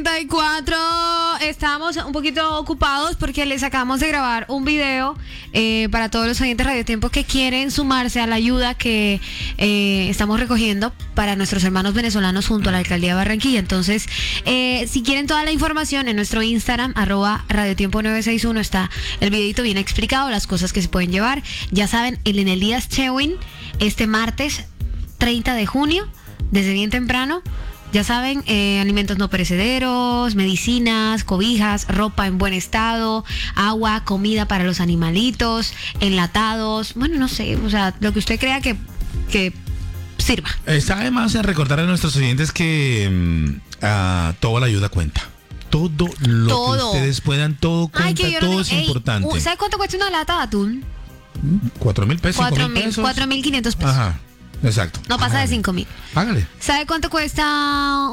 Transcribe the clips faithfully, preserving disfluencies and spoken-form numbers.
treinta y cuatro, estamos un poquito ocupados porque les acabamos de grabar un video eh, para todos los oyentes de Radio Tiempo que quieren sumarse a la ayuda que eh, estamos recogiendo para nuestros hermanos venezolanos junto a la Alcaldía de Barranquilla. Entonces, eh, si quieren toda la información en nuestro Instagram, arroba Radio Tiempo nueve seis uno, está el videito bien explicado, las cosas que se pueden llevar. Ya saben, el en Elías Chewin, este martes treinta de junio, desde bien temprano. Ya saben, eh, alimentos no perecederos, medicinas, cobijas, ropa en buen estado, agua, comida para los animalitos, enlatados, bueno, no sé, o sea, lo que usted crea que, que sirva. Está además en recordar a nuestros oyentes que um, uh, toda la ayuda cuenta. Todo lo todo. que ustedes puedan, todo cuenta, Ay, que todo no, es ey, importante. ¿Sabe cuánto cuesta una lata de atún? Cuatro mil pesos. Cuatro mil pesos. Cuatro mil quinientos pesos. Ajá. Exacto. No pasa Hágale. de cinco mil. Hágale. ¿Sabe cuánto cuesta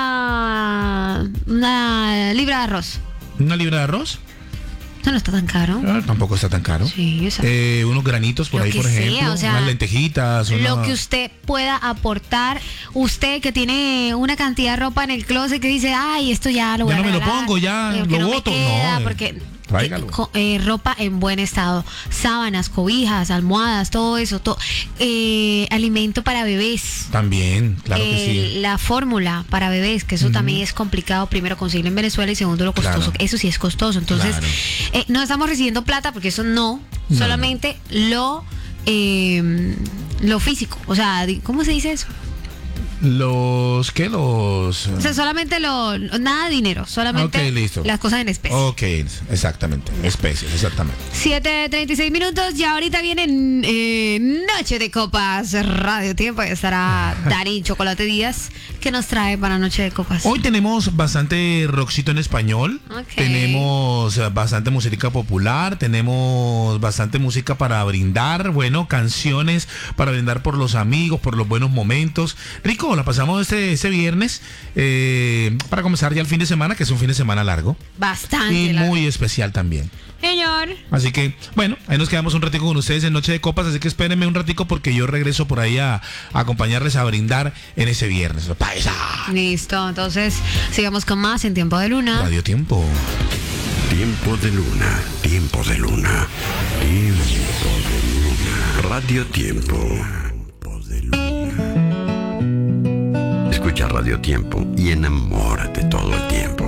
una una libra de arroz? ¿Una libra de arroz? Eso no está tan caro. Ah, tampoco está tan caro. Sí, exacto. Eh, unos granitos por Lo ahí, que por sea, ejemplo. o sea, unas lentejitas. Una... Lo que usted pueda aportar. Usted que tiene una cantidad de ropa en el closet que dice, ay, esto ya lo voy ya a no me regalar, lo pongo, ya eh, lo no boto. Me queda, no, porque tráigalo. Eh, ropa en buen estado, sábanas, cobijas, almohadas, todo eso, todo, eh, alimento para bebés. También, claro eh, que sí. La fórmula para bebés, que eso uh-huh. también es complicado, primero conseguirlo en Venezuela y segundo lo costoso, claro. eso sí es costoso. Entonces, claro. eh, no estamos recibiendo plata porque eso no, no solamente no. lo eh, lo físico, o sea, ¿cómo se dice eso? Los, ¿qué? Los... O sea, solamente lo, nada de dinero, solamente okay, listo. las cosas en especie. Ok, exactamente, especies, exactamente. siete treinta y seis minutos, ya ahorita viene eh, Noche de Copas, Radio Tiempo, y estará Dani Chocolate Díaz, que nos trae para Noche de Copas. Hoy tenemos bastante rockcito en español, okay. tenemos bastante música popular, tenemos bastante música para brindar, bueno, canciones para brindar por los amigos, por los buenos momentos. Rico, la pasamos este, este viernes eh, para comenzar ya el fin de semana, que es un fin de semana largo. Bastante y largo. muy especial también. Señor. Así que, bueno, ahí nos quedamos un ratico con ustedes en Noche de Copas, así que espérenme un ratico porque yo regreso por ahí a, a acompañarles a brindar en ese viernes. ¡Paisa! Listo, entonces sigamos con más en Tiempo de Luna. Radio Tiempo. Tiempo de Luna, Tiempo de Luna, Tiempo de Luna. Radio Tiempo. Tiempo de Luna. Escucha Radio Tiempo y enamórate todo el tiempo.